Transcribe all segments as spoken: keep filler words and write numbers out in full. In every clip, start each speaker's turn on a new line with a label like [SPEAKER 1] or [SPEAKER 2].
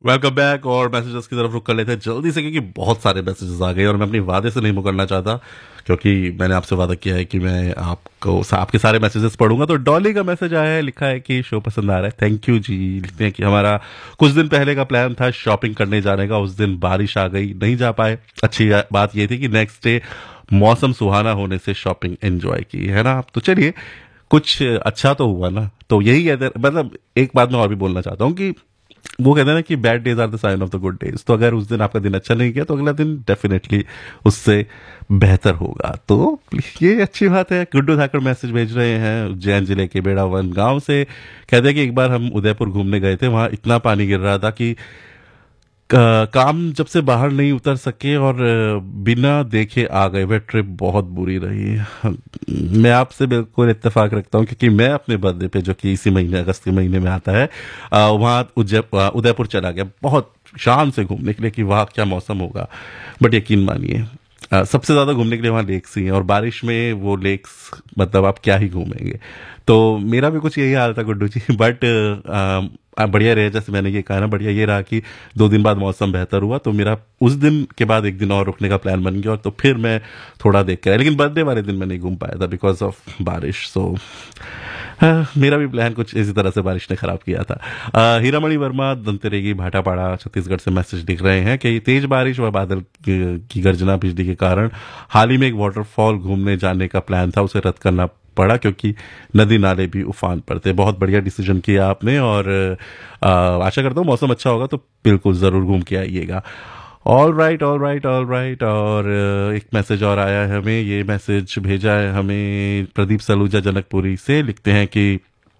[SPEAKER 1] Welcome back. और messages की तरफ रुक कर लेते हैं जल्दी से, क्योंकि बहुत सारे मैसेजेस आ गए और मैं अपनी वादे से नहीं मुकरना चाहता, क्योंकि मैंने आपसे वादा किया है कि मैं आपको आपके सारे मैसेजेस पढ़ूंगा। तो डॉली का मैसेज आया है, लिखा है कि शो पसंद आ रहा है। थैंक यू जी। लिखते हैं कि हमारा कुछ दिन पहले का प्लान था शॉपिंग करने जाने का, उस दिन बारिश आ गई, नहीं जा पाए। अच्छी बात यह थी कि नेक्स्ट डे मौसम सुहाना होने से शॉपिंग एंजॉय की, है ना। तो चलिए, कुछ अच्छा तो हुआ ना। तो यही कहते, मतलब एक बात मैं और भी बोलना चाहता हूँ कि वो कहते हैं ना कि bad days are the sign of the good days. तो अगर उस दिन आपका दिन अच्छा नहीं गया तो अगला दिन डेफिनेटली उससे बेहतर होगा। तो ये अच्छी बात है। गुड्डू धाकड़ मैसेज भेज रहे हैं उज्जैन जिले के बेड़ावन गांव से। कहते हैं कि एक बार हम उदयपुर घूमने गए थे, वहां इतना पानी गिर रहा था कि का- काम जब से बाहर नहीं उतर सके और अ, बिना देखे आ गए। वह ट्रिप बहुत बुरी रही। मैं आपसे बिल्कुल इत्तेफाक रखता हूँ, क्योंकि मैं अपने बर्थडे पे, जो कि इसी महीने अगस्त के महीने में आता है, अ, वहाँ उज्जै अ, उदयपुर चला गया बहुत शान से घूमने के लिए कि वहाँ क्या मौसम होगा। बट यकीन मानिए, अ, सबसे ज्यादा घूमने के लिए वहाँ लेक्स ही हैं, और बारिश में वो लेक्स, मतलब आप क्या ही घूमेंगे। तो मेरा भी कुछ यही हाल था गुड्डू जी। बट बढ़िया रहे, जैसे मैंने ये कहा ना, बढ़िया ये रहा कि दो दिन बाद मौसम बेहतर हुआ, तो मेरा उस दिन के बाद एक दिन और रुकने का प्लान बन गया, और तो फिर मैं थोड़ा देख के आया। लेकिन बर्थडे वाले दिन मैं नहीं घूम पाया था बिकॉज ऑफ बारिश। सो हाँ, मेरा भी प्लान कुछ इसी तरह से बारिश ने खराब किया था। अ, हीरामणि वर्मा दंतेरेगी भाटापाड़ा छत्तीसगढ़ से मैसेज लिख रहे हैं कि तेज बारिश व बादल की की गर्जना बिजली के कारण हाल ही में एक वाटरफॉल घूमने जाने का प्लान था, उसे रद्द करना पड़ा क्योंकि नदी नाले भी उफान पर थे। बहुत बढ़िया डिसीजन किया आपने, और अ, आशा करता हूँ मौसम अच्छा होगा तो बिल्कुल जरूर घूम के आइएगा। All right, all right, all right. और अ, एक मैसेज और आया है हमें। ये मैसेज भेजा है हमें प्रदीप सलूजा जनकपुरी से। लिखते हैं कि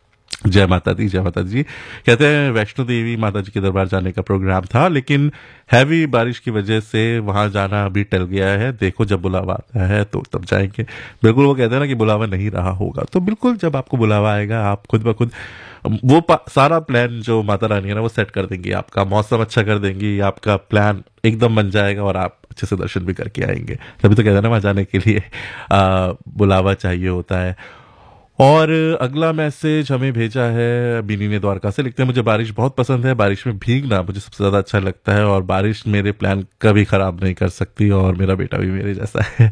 [SPEAKER 1] जय माता दी, जय माता जी। कहते हैं वैष्णो देवी माता जी के दरबार जाने का प्रोग्राम था, लेकिन हैवी बारिश की वजह से वहां जाना अभी टल गया है। देखो जब बुलावा आता है तो तब जाएंगे। बिल्कुल, वो कहते हैं ना कि बुलावा नहीं रहा होगा, तो बिल्कुल जब आपको बुलावा आएगा आप खुद ब खुद वो पा- सारा प्लान जो माता रानी है ना वो सेट कर देंगी, आपका मौसम अच्छा कर देंगी, आपका प्लान एकदम बन जाएगा और आप अच्छे से दर्शन भी करके आएंगे। तभी तो कहते हैं ना, वहां जाने के लिए आ, बुलावा चाहिए होता है। और अगला मैसेज हमें भेजा है बीनी ने द्वारका से। लिखते हैं मुझे बारिश बहुत पसंद है, बारिश में भीगना मुझे सबसे ज्यादा अच्छा लगता है, और बारिश मेरे प्लान कभी खराब नहीं कर सकती, और मेरा बेटा भी मेरे जैसा है।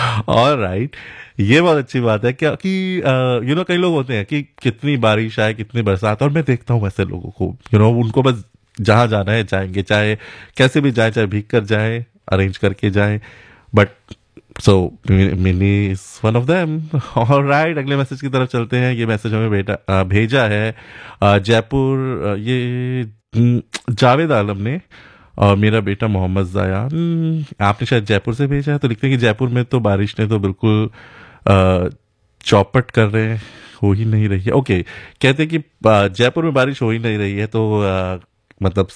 [SPEAKER 1] और राइट, ये बहुत अच्छी बात है क्या कि यू नो कई लोग होते हैं कि कितनी बारिश आए कितनी बरसात, और मैं देखता हूँ ऐसे लोगों को, यू नो उनको बस जहां जाना है जाएंगे, चाहे कैसे भी जाए, चाहे भीग कर जाए, अरेंज करके जाए। But so mini is one of them. और राइट, अगले मैसेज की तरफ चलते हैं। ये मैसेज हमें बेटा अ, भेजा है अ, जयपुर, अ, ये हम्म, जावेद आलम ने। और मेरा बेटा मोहम्मद जायान, आपने शायद जयपुर से भेजा है। तो लिखते हैं कि जयपुर में तो बारिश ने तो बिल्कुल अ, चौपट कर रहे हैं, हो ही नहीं रही है। ओके, कहते हैं कि अ, जयपुर में बारिश हो ही नहीं रही है, तो अ, मतलब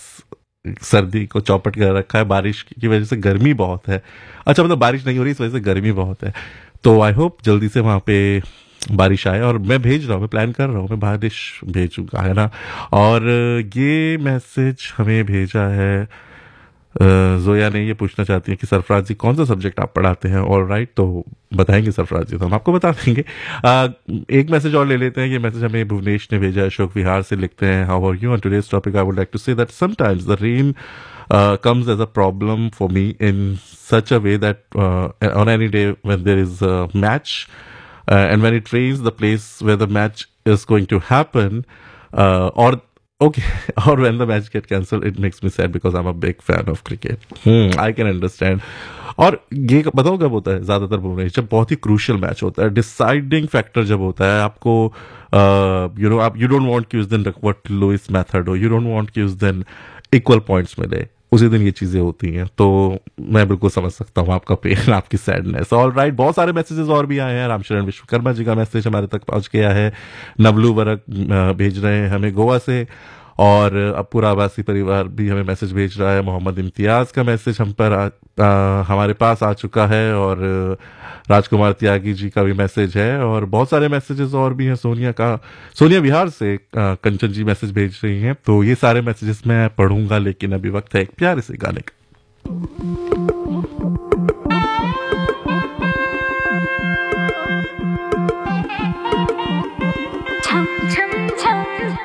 [SPEAKER 1] सर्दी को चौपट कर रखा है, बारिश की वजह से गर्मी बहुत है। अच्छा, मतलब बारिश नहीं हो रही इस वजह से गर्मी बहुत है। तो आई होप जल्दी से वहां पे बारिश आए, और मैं भेज रहा हूँ, मैं प्लान कर रहा हूँ, मैं बारिश भेजूंगा, है ना। और ये मैसेज हमें भेजा है अ, जोया ने। ये पूछना चाहती है कि सरफराज जी कौन सा सब्जेक्ट आप पढ़ाते हैं। ऑल राइट, तो बताएंगे सरफराज जी तो हम आपको बता देंगे। अ, एक मैसेज और ले लेते हैं। ये मैसेज हमें भुवनेश ने भेजा है अशोक विहार से। लिखते हैं how are you, on today's topic I would like to say that sometimes the rain uh, comes as a problem for me in such a way that uh, on any day when there is a match uh, and when it rains the place where the match is going to happen, uh, or okay, or when the match get cancelled, it makes me sad because I'm a big fan of cricket. hmm, I can understand. और ये बताओ कब होता है ज्यादातर बोल, जब बहुत ही क्रूशियल मैच होता है, डिसाइडिंग फैक्टर जब होता है, आपको यू नो आप यू डोंट वांट कि उस दिन रकवर्ट लुइस मेथड हो, यू डोंट वांट कि उस दिन इक्वल पॉइंट्स मिले, उसी दिन ये चीजें होती हैं। तो मैं बिल्कुल समझ सकता हूँ आपका पेन, आपकी सैडनेस। ऑल राइट, बहुत सारे मैसेजेस और भी आए हैं। रामशरण विश्वकर्मा जी का मैसेज हमारे तक पहुंच गया है। नवलू वर्क अ, भेज रहे हैं हमें गोवा से। और अब पूरा आवासी परिवार भी हमें मैसेज भेज रहा है। मोहम्मद इम्तियाज का मैसेज हम पर आ, आ, हमारे पास आ चुका है। और राजकुमार त्यागी जी का भी मैसेज है, और बहुत सारे मैसेजेस और भी हैं। सोनिया का, सोनिया बिहार से आ, कंचन जी मैसेज भेज रही हैं। तो ये सारे मैसेजेस मैं पढ़ूंगा, लेकिन अभी वक्त है एक प्यारे से गाने का।